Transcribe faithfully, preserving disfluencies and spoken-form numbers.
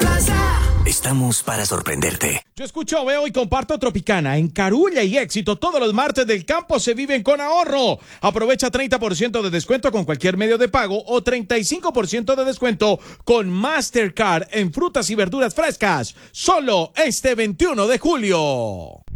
Plaza. Estamos para sorprenderte. Yo escucho, veo y comparto Tropicana. En Carulla y Éxito, todos los martes del campo se viven con ahorro. Aprovecha treinta por ciento de descuento con cualquier medio de pago o treinta y cinco por ciento de descuento con Mastercard en frutas y verduras frescas. Solo este veintiuno de julio.